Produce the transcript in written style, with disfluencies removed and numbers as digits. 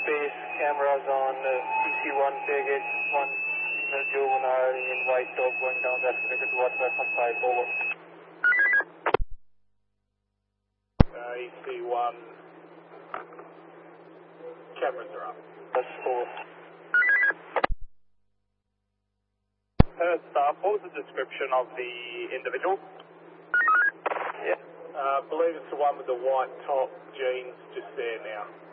space, cameras on PC1, tailgate 1, female juvenile in white top going down the escalator towards platform 5, over. EC1, cameras are up. That's 4. Staff, what was the description of the individual? Yeah. Believe it's the one with the white top, jeans, just there now.